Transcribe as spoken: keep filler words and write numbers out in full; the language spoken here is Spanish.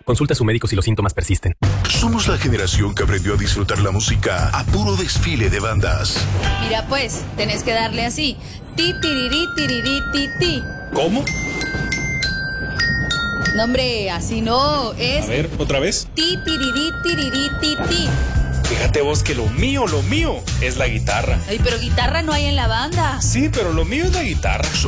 Consulte a su médico si los síntomas persisten. Somos la generación que aprendió a disfrutar la música a puro desfile de bandas. Mira pues, tenés que darle así. Ti, tirirí, tirirí, ti, ti. ¿Cómo? No, hombre, así no, es... A ver, ¿otra vez? Ti, tirirí, tirirí, ti, ti. Fíjate vos que lo mío, lo mío es la guitarra. Ay, pero guitarra no hay en la banda. Sí, pero lo mío es la guitarra.